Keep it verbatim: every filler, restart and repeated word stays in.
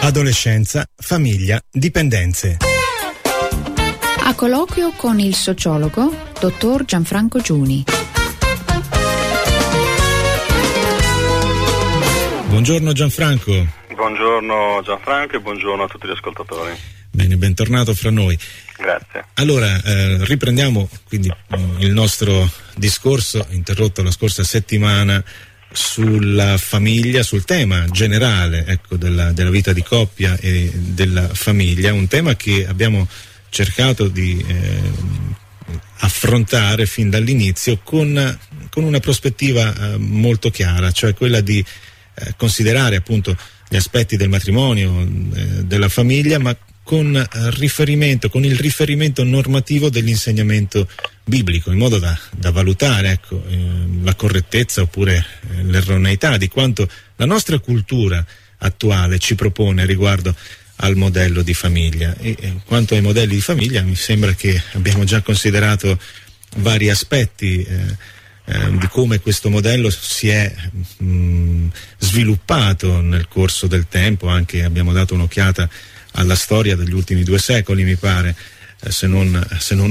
Adolescenza, famiglia, dipendenze. A colloquio con il sociologo dottor Gianfranco Giuni. Buongiorno Gianfranco. Buongiorno Gianfranco e buongiorno a tutti gli ascoltatori. Bene, bentornato fra noi. Grazie. Allora, eh, riprendiamo quindi il nostro discorso interrotto la scorsa settimana sulla famiglia, sul tema generale, ecco, della, della vita di coppia e della famiglia, un tema che abbiamo cercato di eh, affrontare fin dall'inizio con, con una prospettiva eh, molto chiara, cioè quella di eh, considerare appunto gli aspetti del matrimonio, eh, della famiglia, ma con eh, riferimento, con il riferimento normativo dell'insegnamento biblico, in modo da, da valutare ecco, eh, la correttezza oppure eh, l'erroneità di quanto la nostra cultura attuale ci propone riguardo al modello di famiglia. E eh, quanto ai modelli di famiglia, mi sembra che abbiamo già considerato vari aspetti eh, eh, di come questo modello si è mh, sviluppato nel corso del tempo. Anche abbiamo dato un'occhiata alla storia degli ultimi due secoli, mi pare, eh, se non, se non